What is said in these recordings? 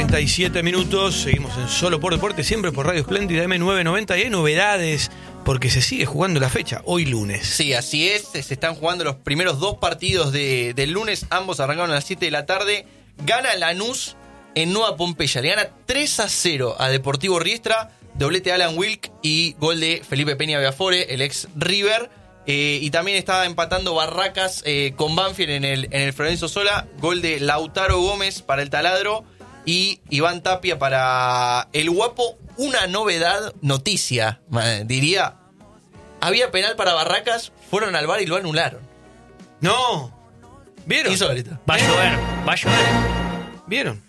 37 minutos, seguimos en Solo por Deporte, siempre por Radio Espléndida M990, y hay novedades porque se sigue jugando la fecha, hoy lunes. Sí, así es, se están jugando los primeros dos partidos del lunes, ambos arrancaron a las 7 de la tarde. Gana Lanús en Nueva Pompeya, le gana 3-0 a Deportivo Riestra, doblete de Alan Wilk y gol de Felipe Peña Beafore, el ex River. Y también estaba empatando Barracas con Banfield en el Florencio Sola, gol de Lautaro Gómez para el Taladro y Iván Tapia para el Guapo. Una novedad, noticia, diría, había penal para Barracas, fueron al VAR y lo anularon. ¡No! ¿Vieron? Insólito. Va a llover. ¿Vieron?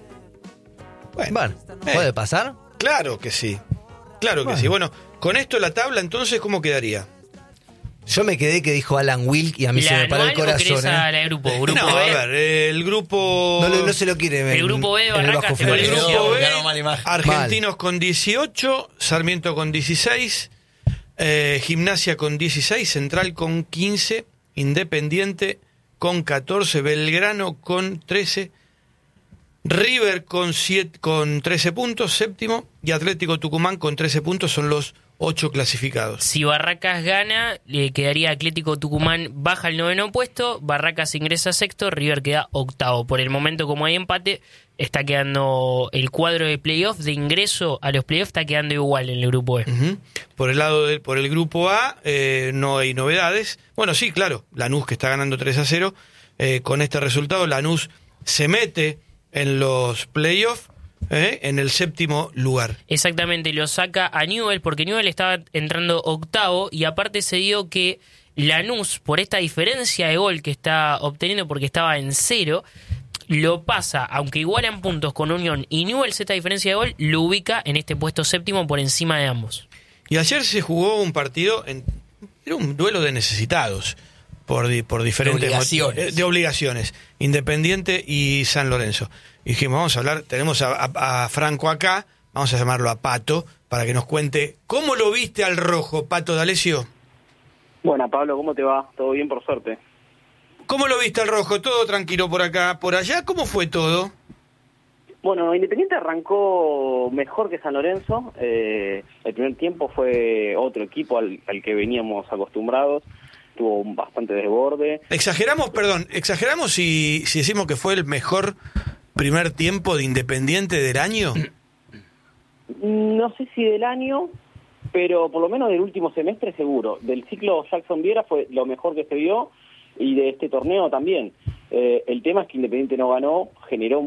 Bueno, ¿puede pasar? Claro que sí. Claro que sí. Bueno, con esto la tabla, entonces, ¿cómo quedaría? Yo me quedé que dijo Alan Wilk y a mí se me paró el corazón. Grupo No, B. a ver, el grupo... No se lo quiere ver. El grupo B de en el Barracas bajo te final. El pareció. grupo B, Ganó mala imagen. Argentinos con 18, Sarmiento con 16, Gimnasia con 16, Central con 15, Independiente con 14, Belgrano con 13, River con 13 puntos, séptimo, y Atlético Tucumán con 13 puntos, son los 8 clasificados. Si Barracas gana, le quedaría Atlético Tucumán, baja al 9º puesto, Barracas ingresa a sexto, River queda octavo. Por el momento, como hay empate, está quedando el cuadro de playoff, de ingreso a los playoffs, está quedando igual en el grupo E. Uh-huh. Por el grupo A no hay novedades. Bueno, sí, claro, Lanús que está ganando 3-0. Con este resultado, Lanús se mete en los playoffs. En el séptimo lugar. Exactamente, lo saca a Newell porque Newell estaba entrando octavo y aparte se dio que Lanús, por esta diferencia de gol que está obteniendo porque estaba en 0, lo pasa, aunque igualan puntos con Unión y Newell, esta diferencia de gol, lo ubica en este puesto séptimo por encima de ambos. Y ayer se jugó un partido, era un duelo de necesitados por diferentes obligaciones. De obligaciones, Independiente y San Lorenzo. Y dijimos, vamos a hablar, tenemos a Franco acá, vamos a llamarlo a Pato, para que nos cuente, ¿cómo lo viste al rojo, Pato D'Alessio? Bueno, Pablo, ¿cómo te va? ¿Todo bien, por suerte? ¿Cómo lo viste al rojo? ¿Todo tranquilo por acá? ¿Por allá? ¿Cómo fue todo? Bueno, Independiente arrancó mejor que San Lorenzo. El primer tiempo fue otro equipo al que veníamos acostumbrados. Tuvo bastante desborde. ¿Exageramos si decimos que fue el mejor primer tiempo de Independiente del año? No sé si del año, pero por lo menos del último semestre seguro. Del ciclo Jackson Viera fue lo mejor que se vio y de este torneo también. El tema es que Independiente no ganó, generó